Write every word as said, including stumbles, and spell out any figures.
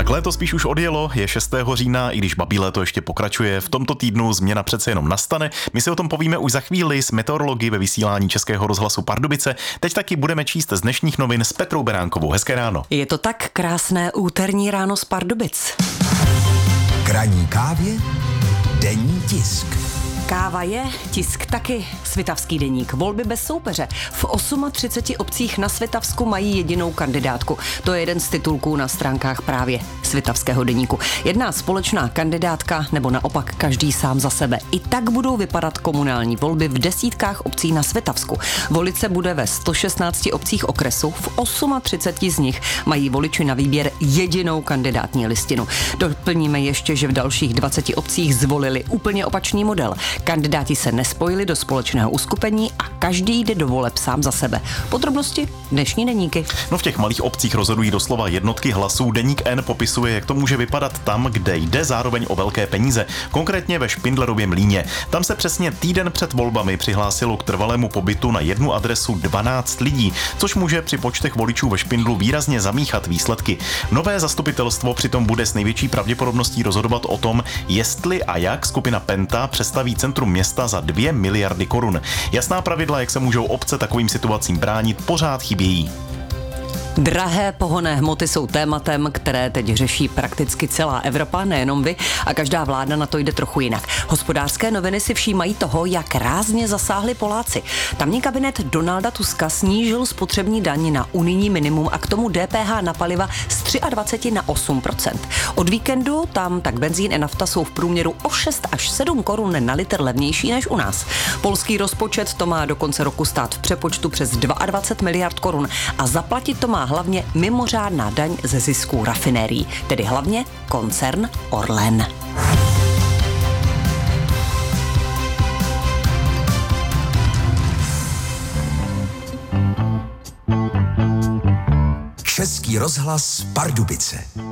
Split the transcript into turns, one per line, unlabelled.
Tak léto spíš už odjelo, je šestého října, i když babí léto ještě pokračuje. V tomto týdnu změna přece jenom nastane. My si o tom povíme už za chvíli s meteorology ve vysílání Českého rozhlasu Pardubice. Teď taky budeme číst z dnešních novin s Petrou Beránkovou. Hezké ráno.
Je to tak krásné úterní ráno z Pardubic.
K ranní kávě denní tisk.
Káva je, tisk taky, Svitavský deník, volby bez soupeře. V třiceti osmi obcích na Svitavsku mají jedinou kandidátku. To je jeden z titulků na stránkách právě Svitavského deníku. Jedná společná kandidátka, nebo naopak každý sám za sebe. I tak budou vypadat komunální volby v desítkách obcí na Svitavsku. Volit se bude ve sto šestnácti obcích okresu, v třiceti osmi z nich mají voliči na výběr jedinou kandidátní listinu. Doplníme ještě, že v dalších dvaceti obcích zvolili úplně opačný model. Kandidáti se nespojili do společného uskupení a každý jde do voleb sám za sebe. Podrobnosti dnešní deníky.
No v těch malých obcích rozhodují doslova jednotky hlasů. Deník N popisuje, jak to může vypadat tam, kde jde zároveň o velké peníze. Konkrétně ve Špindlerově Mlýně. Tam se přesně týden před volbami přihlásilo k trvalému pobytu na jednu adresu dvanáct lidí, což může při počtech voličů ve Špindlu výrazně zamíchat výsledky. Nové zastupitelstvo přitom bude s největší pravděpodobností rozhodovat o tom, jestli a jak skupina Penta přestaví centrum města za dvě miliardy korun. Jasná pravidla, jak se můžou obce takovým situacím bránit, pořád chybějí.
Drahé pohonné hmoty jsou tématem, které teď řeší prakticky celá Evropa, nejenom vy, a každá vláda na to jde trochu jinak. Hospodářské noviny si všímají toho, jak rázně zasáhli Poláci. Tamní kabinet Donalda Tuska snížil spotřební daň na unijní minimum a k tomu D P H na paliva z dvacet tři na osm procent. Od víkendu tam tak benzín i nafta jsou v průměru o šest až sedm korun na litr levnější než u nás. Polský rozpočet to má do konce roku stát v přepočtu přes dvacet dva miliard korun a zaplatit to má hlavně mimořádná daň ze zisků rafinérií, tedy hlavně koncern Orlen.
Český rozhlas Pardubice.